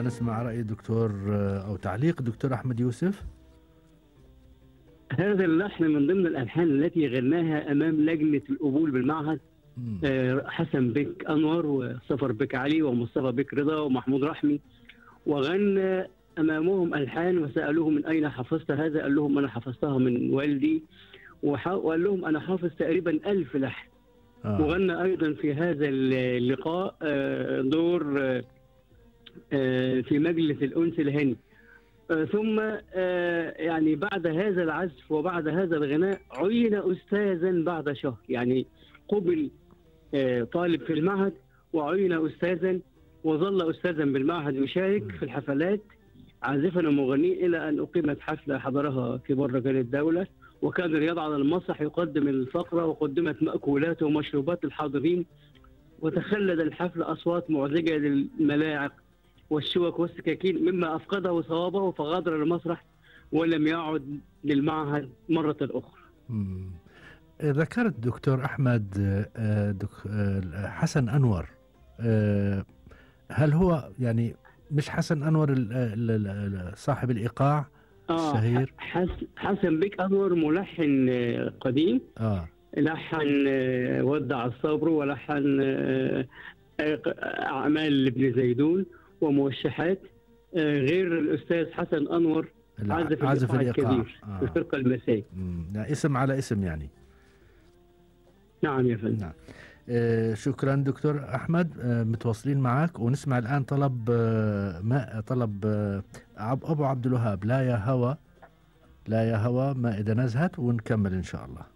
نسمع رأي الدكتور أو تعليق الدكتور أحمد يوسف. هذا اللحن من ضمن الألحان التي غناها أمام لجنة القبول بالمعهد حسن بك أنور وصفر بك علي ومصطفى بك رضا ومحمود رحمي، وغنى أمامهم ألحان وسألوه من أين حفظت هذا؟ قال لهم أنا حفظتها من والدي، وقال لهم أنا حافظ تقريبا 1000 لحن. وغنى أيضا في هذا اللقاء دور في مجلس الأنس الهاني. ثم يعني بعد هذا العزف وبعد هذا الغناء عين أستاذا بعد شهر، يعني قبل طالب في المعهد وعين أستاذا وظل أستاذا بالمعهد يشارك في الحفلات عازفا ومغنيا إلى أن أقيمت حفلة حضرها كبار رجال الدولة، وكان رياض على المسرح يقدم الفقرة وقدمت مأكولات ومشروبات للحاضرين، وتخلد الحفل أصوات مزعجة للملاعق والشوك والسكاكين مما أفقده صوابه فغادر المسرح ولم يعد للمعهد مرة أخرى. ذكرت دكتور أحمد حسن أنور، هل هو يعني مش حسن أنور صاحب الإيقاع الشهير؟ حسن بك أنور ملحن قديم، لحن ودع الصبر ولحن أعمال ابن زيدون وموشحات، غير الأستاذ حسن أنور عازف الإيقاع الكبير في الفرقة المسائية. اسم على اسم يعني. نعم يا فندم. نعم. شكرا دكتور أحمد، متواصلين معك ونسمع الآن طلب أبو عبد الوهاب لا يا هوى لا يا هوى مائدة نزهت، ونكمل إن شاء الله.